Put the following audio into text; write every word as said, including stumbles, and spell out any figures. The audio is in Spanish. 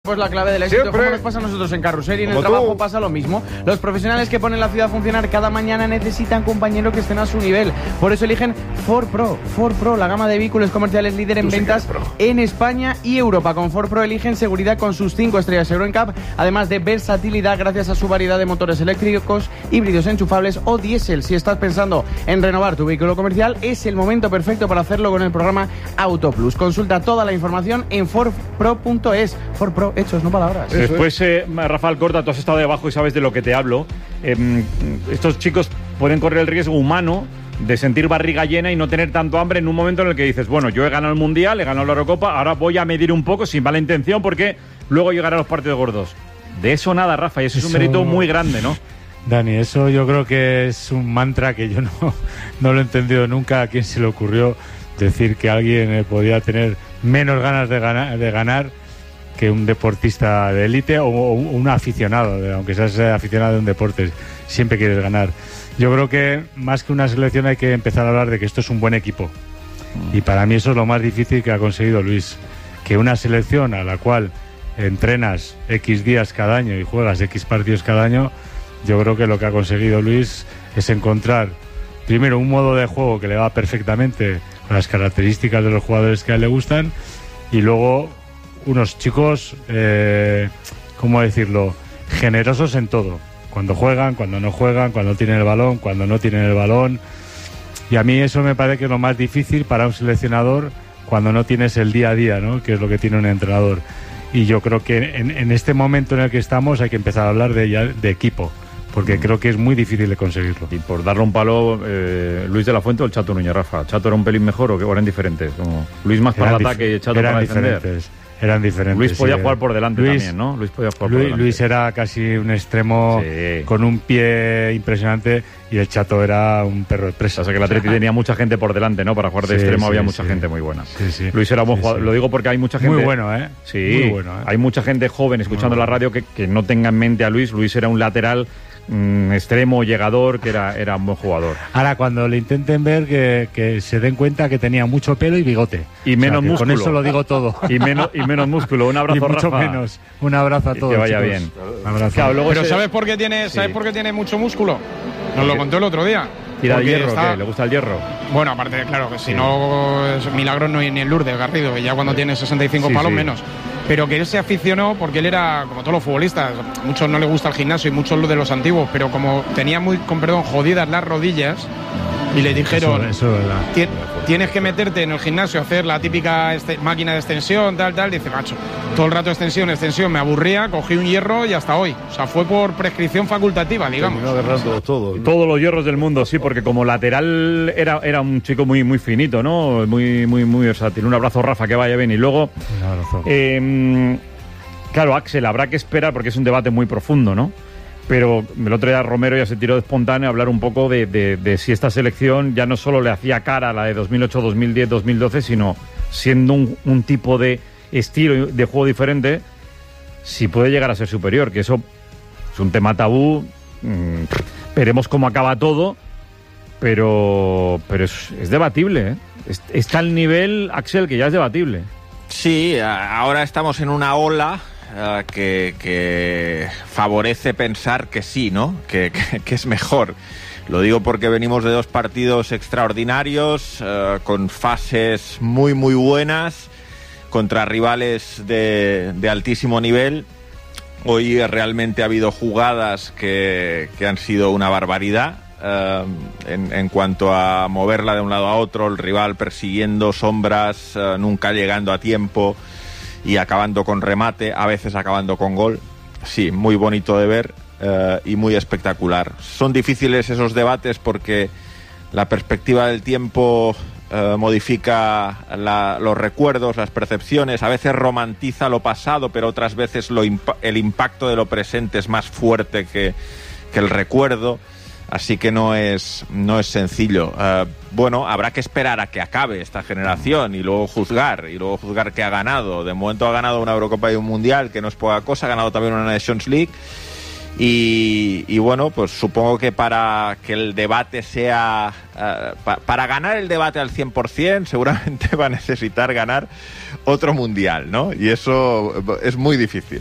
Pues la clave del éxito, Siempre. como nos pasa a nosotros en Carrusel y en el Como trabajo tú. pasa lo mismo. Los profesionales que ponen la ciudad a funcionar cada mañana necesitan compañeros que estén a su nivel. Por eso eligen Ford Pro. Ford Pro, la gama de vehículos comerciales líder en Tú sí que ventas eres pro. en España y Europa. Con Ford Pro eligen seguridad con sus cinco estrellas Euro N C A P, además de versatilidad gracias a su variedad de motores eléctricos, híbridos enchufables o diésel. Si estás pensando en renovar tu vehículo comercial, es el momento perfecto para hacerlo con el programa Auto Plus. Consulta toda la información en ford pro punto es. Ford Pro, hechos, no palabras. Eso Después, eh, Rafael Corta, tú has estado debajo y sabes de lo que te hablo. Eh, estos chicos pueden correr el riesgo humano de sentir barriga llena y no tener tanto hambre en un momento en el que dices, bueno, yo he ganado el Mundial, he ganado la Eurocopa, ahora voy a medir un poco sin mala intención porque luego llegarán los partidos gordos. De eso nada, Rafa, y eso, Eso... es un mérito muy grande, ¿no? Dani, eso yo creo que es un mantra que yo no, no lo he entendido nunca. ¿A quién se le ocurrió decir que alguien eh, podía tener menos ganas de ganar, de ganar que un deportista de élite o, o un aficionado, de, aunque seas aficionado de un deporte, siempre quieres ganar? Yo creo que más que una selección hay que empezar a hablar de que esto es un buen equipo. Y para mí eso es lo más difícil que ha conseguido Luis. Que una selección a la cual entrenas X días cada año y juegas X partidos cada año, yo creo que lo que ha conseguido Luis es encontrar primero un modo de juego que le va perfectamente con las características de los jugadores que a él le gustan, y luego unos chicos, eh, ¿cómo decirlo?, generosos en todo. Cuando juegan, cuando no juegan, cuando tienen el balón, cuando no tienen el balón. Y a mí eso me parece que es lo más difícil para un seleccionador cuando no tienes el día a día, ¿no?, que es lo que tiene un entrenador. Y yo creo que en, en este momento en el que estamos hay que empezar a hablar de, ya, de equipo, porque creo que es muy difícil de conseguirlo. Y por darle un palo, eh, Luis de la Fuente o el Chato Núñez, Rafa. ¿Chato era un pelín mejor o, que, o eran diferentes? Como Luis más para el ataque y Chato eran para defender. diferentes. Eran diferentes. Luis podía sí, jugar por delante Luis, también, ¿no? Luis podía jugar Luis, por delante. Luis era casi un extremo Sí. con un pie impresionante, y el Chato era un perro de presa. O sea que el Atleti tenía mucha gente por delante, ¿no? Para jugar de Sí, extremo sí, había mucha sí. gente muy buena. Sí, sí. Luis era un buen Sí, jugador. sí. Lo digo porque hay mucha gente... Muy bueno, ¿eh? Sí, Muy bueno, ¿eh? Hay mucha gente joven escuchando Muy la bueno. radio que, que no tenga en mente a Luis. Luis era un lateral mmm, extremo, llegador, que era, era un buen jugador. Ahora, cuando le intenten ver, que, que se den cuenta que tenía mucho pelo y bigote. Y menos O sea, que músculo. Con eso lo digo todo. Y menos, y menos músculo. Un abrazo, Y mucho Rafa. menos. Un abrazo a Y todos. que vaya chicos. bien. Un abrazo. Claro, luego Pero ese- ¿sabes por qué tiene, ¿sabes Sí. por qué tiene mucho músculo? Nos lo contó el otro día. Tira el Porque hierro, está- ¿qué? ¿Le gusta el hierro? Bueno, aparte, claro, que si no, es milagros no hay ni en Lourdes, Garrido, y ya cuando tiene sesenta y cinco Sí, palos sí. menos. Pero que él se aficionó porque él era, como todos los futbolistas, muchos no le gusta el gimnasio y muchos de los antiguos, pero como tenía muy, con perdón, jodidas las rodillas, y le dijeron, Eso, eso es verdad. "Ti- tienes que meterte en el gimnasio a hacer la típica este- máquina de extensión, tal, tal", dice, macho, todo el rato extensión, extensión, me aburría, cogí un hierro y hasta hoy. O sea, fue por prescripción facultativa, digamos. Terminó agarrando todo. ¿no? Todos los hierros del mundo, sí, porque como lateral era, era un chico muy, muy finito, ¿no? Muy, muy, muy versátil. Un abrazo, Rafa, que vaya bien. Y luego, Un abrazo. eh, claro, Axel, habrá que esperar porque es un debate muy profundo, ¿no? Pero el otro día Romero ya se tiró de espontáneo a hablar un poco de, de, de si esta selección ya no solo le hacía cara a la de dos mil ocho, dos mil diez, dos mil doce, sino siendo un, un tipo de estilo de juego diferente, si puede llegar a ser superior, que eso es un tema tabú. Mm, veremos cómo acaba todo, pero, pero es, es debatible, ¿eh? Es- Está al nivel, Axel, que ya es debatible. Sí, a- ahora estamos en una ola eh, que, que favorece pensar que sí, ¿no? Que, que- que es mejor. Lo digo porque venimos de dos partidos extraordinarios, eh, con fases muy, muy buenas, contra rivales de, de altísimo nivel. Hoy realmente ha habido jugadas que, que han sido una barbaridad. eh, en, en cuanto a moverla de un lado a otro, el rival persiguiendo sombras, eh, nunca llegando a tiempo y acabando con remate, a veces acabando con gol. Sí, muy bonito de ver eh, y muy espectacular. Son difíciles esos debates porque la perspectiva del tiempo eh, modifica la, los recuerdos, las percepciones, a veces romantiza lo pasado, pero otras veces lo impa- el impacto de lo presente es más fuerte que, que el recuerdo. Así que no es, no es sencillo. Uh, bueno, habrá que esperar a que acabe esta generación y luego juzgar, y luego juzgar qué ha ganado. De momento ha ganado una Eurocopa y un Mundial, que no es poca cosa, ha ganado también una Nations League. Y, y bueno, pues supongo que para que el debate sea... Uh, pa, para ganar el debate al cien por ciento seguramente va a necesitar ganar otro mundial, ¿no? Y eso es muy difícil.